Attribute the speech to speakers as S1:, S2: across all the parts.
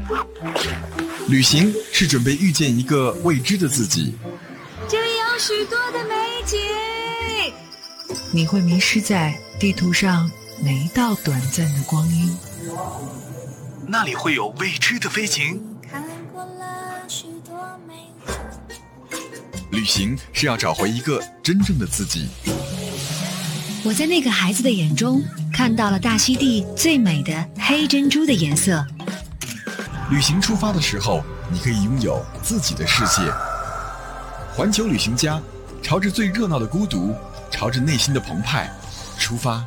S1: 旅行是准备遇见一个未知的自己，
S2: 这里有许多的美景，
S3: 你会迷失在地图上每一道短暂的光阴。
S1: 那里会有未知的飞行。
S2: 看过了许多美景。
S1: 旅行是要找回一个真正的自己。
S4: 我在那个孩子的眼中看到了大溪地最美的黑珍珠的颜色。
S1: 旅行出发的时候，你可以拥有自己的世界。环球旅行家，朝着最热闹的孤独，朝着内心的澎湃出发。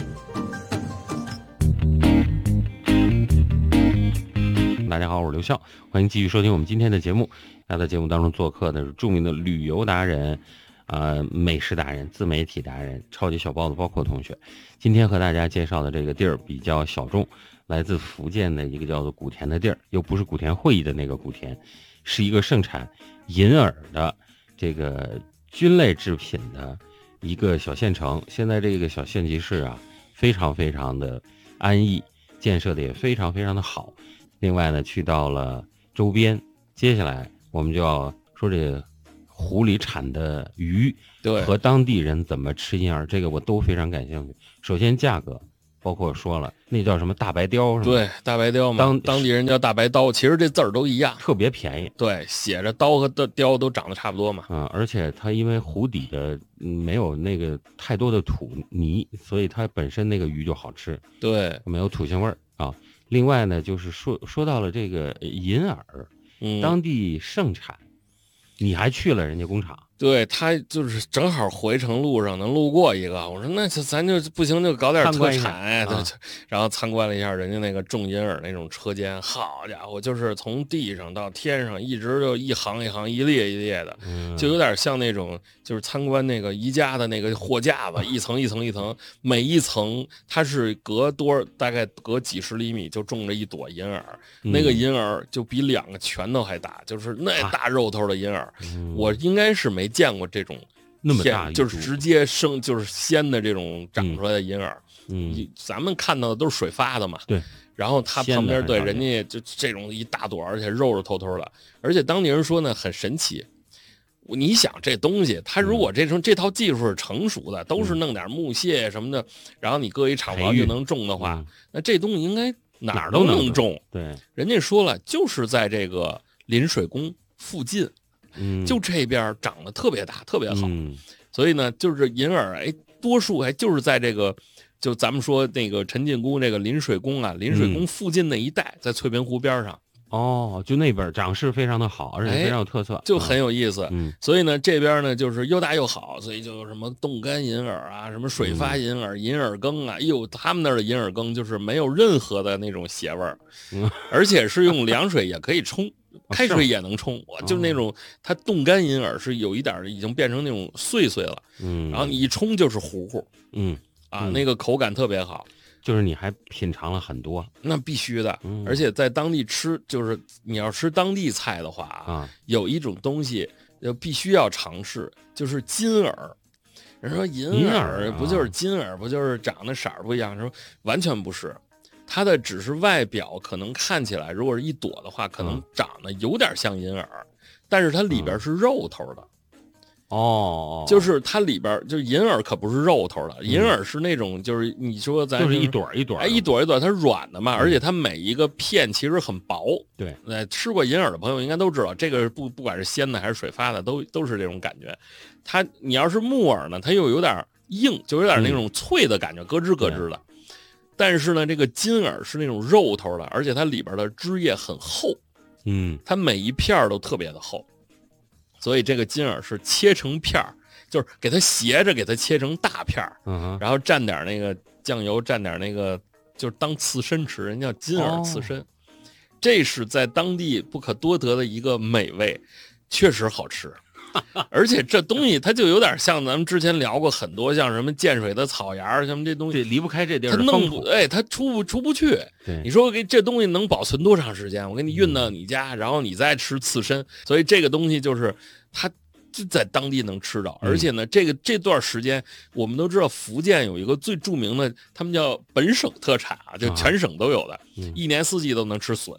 S5: 大家好，我是刘笑，欢迎继续收听我们今天的节目。在节目当中做客的是著名的旅游达人、美食达人、自媒体达人、超级小包子包括同学。今天和大家介绍的这个地儿比较小众，来自福建的一个叫做古田的地儿，又不是古田会议的那个古田，是一个盛产银耳的这个菌类制品的一个小县城。现在这个小县级市啊，非常非常的安逸，建设的也非常非常的好。另外呢，去到了周边，接下来我们就要说这个湖里产的鱼和当地人怎么吃银耳，这个我都非常感兴趣。首先价格，包括说了那叫什么大白鲷是吗？
S6: 对，大白鲷嘛，当地人叫大白刀，其实这字儿都一样，
S5: 特别便宜。
S6: 对，写着刀和鲷都长得差不多嘛。
S5: 而且它因为湖底的没有那个太多的土泥，所以它本身那个鱼就好吃。
S6: 对，
S5: 没有土腥味儿啊。另外呢，就是说到了这个银耳，当地盛产，你还去了人家工厂？
S6: 对，他就是正好回程路上能路过一个，我说那咱就不行就搞点特产，然后参观了一下人家那个种银耳那种车间，好家伙，就是从地上到天上一直就一行一行一列一列的，就有点像那种就是参观那个宜家的那个货架子，一层一层一层，每一层它是大概隔几十厘米就种着一朵银耳，那个银耳就比2个拳头还大，就是那大肉头的银耳，我应该是没见过这种
S5: 那么大，
S6: 就是直接就是鲜的这种长出来的银耳。咱们看到的都是水发的嘛。
S5: 对。
S6: 然后它旁边对人家就这种一大朵，而且肉肉透透的，而且当地人说呢很神奇。你想这东西，它如果这套技术是成熟的，都是弄点木屑什么的，然后你搁一厂房就能种的话，那这东西应该哪儿都能种。
S5: 对。
S6: 人家说了，就是在这个临水宫附近。就这边长得特别大，特别好，所以呢，就是银耳，多数还就是在这个，就咱们说那个陈近姑这个临水宫啊，临水宫附近那一带，在翠屏湖边上。
S5: 哦，就那边长势非常的好，而且非常有特色，
S6: 就很有意思。所以呢，这边呢就是又大又好，所以就有什么冻干银耳啊，什么水发银耳、银耳羹啊，他们那儿的银耳羹就是没有任何的那种邪味儿，而且是用凉水也可以冲。开水也能冲，就那种它冻干银耳是有一点已经变成那种碎了，然后你一冲就是糊糊，那个口感特别好。
S5: 就是你还品尝了很多，
S6: 那必须的，而且在当地吃，就是你要吃当地菜的话有一种东西必须要尝试，就是金耳。人说银耳不就是金耳，不就是长得色儿不一样？说完全不是。它的只是外表可能看起来，如果是一朵的话，可能长得有点像银耳，但是它里边是肉头的。就是它里边就是银耳可不是肉头的，银耳是那种就是你说咱
S5: 就是一朵一朵，
S6: 一朵一朵，它是软的嘛，而且它每一个片其实很薄。
S5: 对，
S6: 吃过银耳的朋友应该都知道，这个不管是鲜的还是水发的，都是这种感觉。你要是木耳呢，它又有点硬，就有点那种脆的感觉，咯吱咯吱的。但是呢，这个金耳是那种肉头的，而且它里边的汁液很厚，它每一片都特别的厚，所以这个金耳是切成片儿，就是给它斜着给它切成大片儿，然后蘸点那个酱油，蘸点那个就是当刺身吃，人家叫金耳刺身，这是在当地不可多得的一个美味，确实好吃。而且这东西它就有点像咱们之前聊过很多，像什么建水的草芽，什么这东西
S5: 离不开这地儿，
S6: 它弄不它出不去。你说这东西能保存多长时间？我给你运到你家，然后你再吃刺身，所以这个东西就是它就在当地能吃到。而且呢，这段时间我们都知道，福建有一个最著名的，他们叫本省特产啊，就全省都有的，一年四季都能吃笋。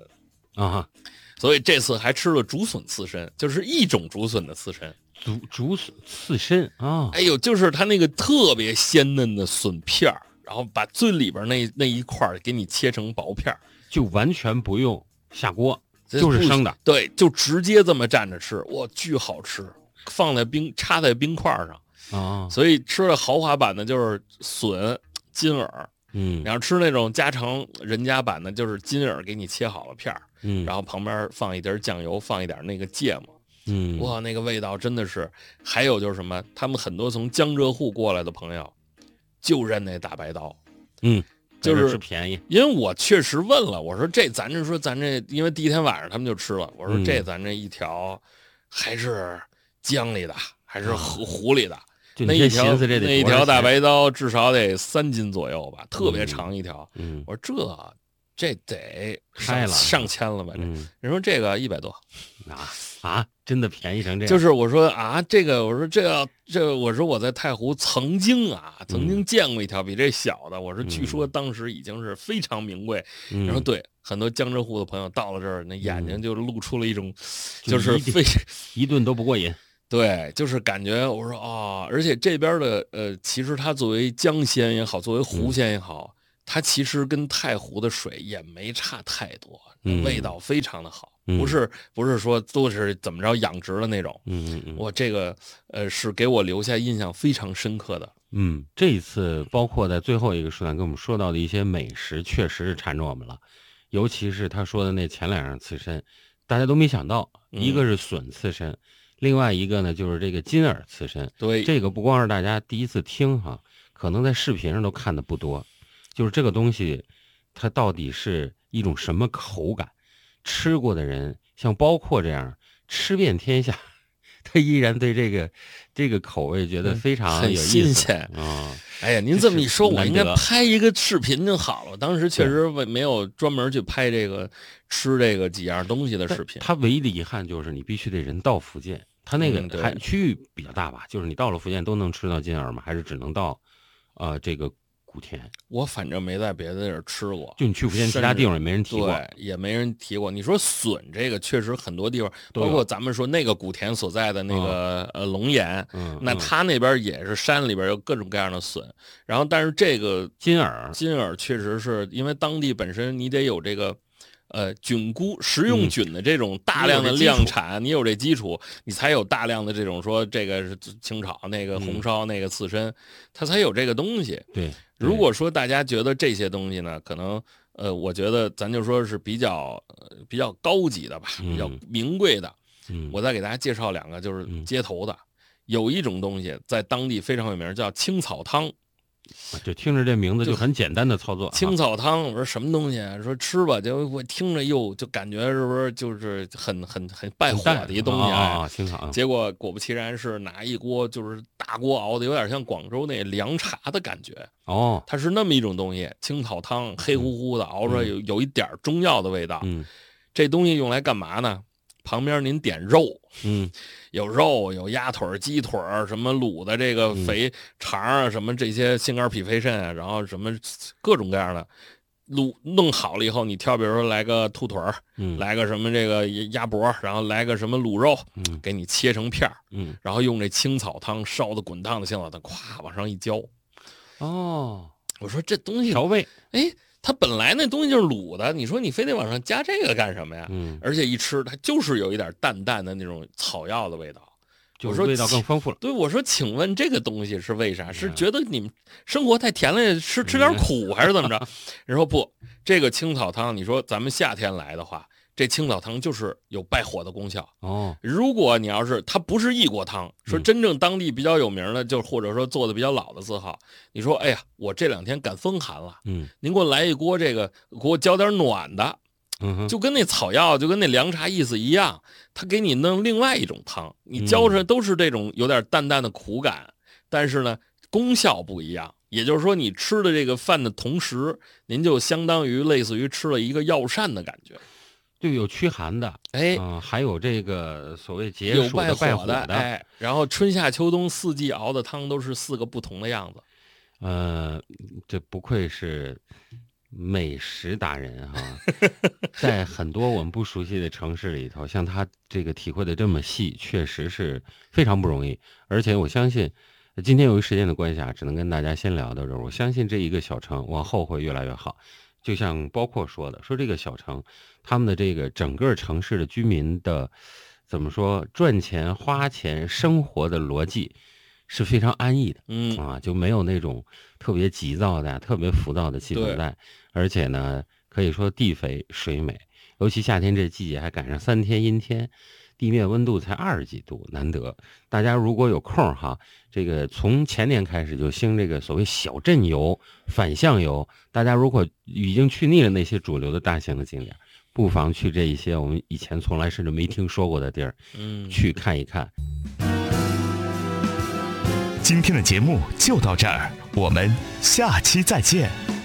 S5: 啊，
S6: 所以这次还吃了竹笋刺身，就是一种竹笋的刺身。
S5: 竹笋刺身啊，
S6: 哎呦，就是它那个特别鲜嫩的笋片儿，然后把最里边那一块儿给你切成薄片儿，
S5: 就完全不用下锅，
S6: 这
S5: 就是生的。
S6: 对，就直接这么蘸着吃，哇，巨好吃，插在冰块上
S5: 啊，
S6: 所以吃的豪华版的就是笋、金耳，然后吃那种家常人家版的，就是金耳给你切好了片儿，然后旁边放一碟酱油，放一点那个芥末。哇，那个味道真的是。还有就是什么，他们很多从江浙沪过来的朋友，就认那大白刀，就是
S5: 便宜。
S6: 因为我确实问了，我说咱这，因为第一天晚上他们就吃了，我说咱这一条还是江里的，还是湖里的？那一条大白刀至少得3斤左右吧，特别长一条。我说这得上千了吧？人说这个100多
S5: 真的便宜成这样？
S6: 就是我说这个，我说我说我在太湖曾经见过一条比这小的，我说据说当时已经是非常名贵。然后对很多江浙沪的朋友到了这儿，那眼睛就露出了一种，就是
S5: 一顿都不过瘾。
S6: 对，就是感觉我说而且这边的其实它作为江鲜也好，作为湖鲜也好，它其实跟太湖的水也没差太多，味道非常的好，不是说都是怎么着养殖的那种。我这个是给我留下印象非常深刻的。
S5: 这一次包括在最后一个书单跟我们说到的一些美食，确实是缠着我们了，尤其是他说的那前2样刺身，大家都没想到，一个是笋刺身。另外一个呢，就是这个金耳刺身。
S6: 对，
S5: 这个不光是大家第一次听可能在视频上都看的不多。就是这个东西，它到底是一种什么口感？吃过的人，像包括这样吃遍天下，他依然对这个口味觉得非常有意思，
S6: 很新鲜
S5: 啊！
S6: 哎呀，您这么一说，我应该拍一个视频就好了。当时确实没有专门去拍这个吃这个几样东西的视频。
S5: 它唯一的遗憾就是你必须得人到福建。它那个还区域比较大吧？就是你到了福建都能吃到金耳吗？还是只能到这个古田？
S6: 我反正没在别的地儿吃过，
S5: 就你去福建其他地方也没人提过，
S6: 对，也没人提过。你说笋这个确实很多地方，包括咱们说那个古田所在的那个龙岩，那他那边也是山里边有各种各样的笋。然后但是这个
S5: 金耳
S6: 确实是因为当地本身你得有这个菌菇食用菌的这种大量的量产，你有这基础，你才有大量的这种说这个是清炒，那个红烧，那个刺身，它才有这个东西。
S5: 对，
S6: 如果说大家觉得这些东西呢，可能我觉得咱就说是比较高级的吧，比较名贵的。我再给大家介绍2个，就是街头的，有一种东西在当地非常有名，叫青草汤。
S5: 就听着这名字就很简单的操作。
S6: 青草汤，我说什么东西啊？说吃吧，就我听着就感觉是不是就是很败火的一东西啊？
S5: 青草。
S6: 结果果不其然是拿一锅就是大锅熬的，有点像广州那凉茶的感觉。它是那么一种东西，青草汤黑乎乎的，熬出来有一点中药的味道。这东西用来干嘛呢？旁边您点肉，有肉，有鸭腿、鸡腿，什么卤的这个肥肠啊，什么这些心肝脾肺肾啊，然后什么各种各样的弄好了以后，你挑，比如说来个兔腿来个什么这个鸭脖，然后来个什么卤肉，给你切成片然后用这青草汤烧的滚烫的青草汤，咵往上一浇。我说这东西
S5: 调味，
S6: 它本来那东西就是卤的，你说你非得往上加这个干什么呀？而且一吃它就是有一点淡淡的那种草药的味道，
S5: 我说味道更丰富了。
S6: 对，我说请问这个东西是为啥？是觉得你们生活太甜了，吃点苦还是怎么着？人说不，这个青草汤，你说咱们夏天来的话，这青草汤就是有败火的功效。如果你要是它不是异国汤，说真正当地比较有名的，就或者说做的比较老的字号，你说哎呀，我这2天赶风寒了，您给我来一锅这个，给我浇点暖的，就跟那草药，就跟那凉茶意思一样，他给你弄另外一种汤，你浇出来都是这种有点淡淡的苦感，但是呢功效不一样。也就是说，你吃的这个饭的同时，您就相当于类似于吃了一个药膳的感觉。
S5: 对，有驱寒的，还有这个所谓解暑的、败火的，
S6: 然后春夏秋冬4季熬的汤都是4个不同的样子。
S5: 这不愧是美食达人哈，在很多我们不熟悉的城市里头，像他这个体会的这么细，确实是非常不容易。而且我相信，今天由于时间的关系啊，只能跟大家先聊到这儿。我相信这一个小城往后会越来越好。就像包括说的，说这个小城，他们的这个整个城市的居民的怎么说，赚钱、花钱、生活的逻辑是非常安逸的，就没有那种特别急躁的、特别浮躁的气氛在。而且呢，可以说地肥水美，尤其夏天这季节还赶上3天阴天，地面温度才20几度，难得。大家如果有空哈，这个从前年开始就兴这个所谓小镇游、反向游，大家如果已经去腻了那些主流的大型的景点，不妨去这一些我们以前从来甚至没听说过的地儿，去看一看。
S7: 今天的节目就到这儿，我们下期再见。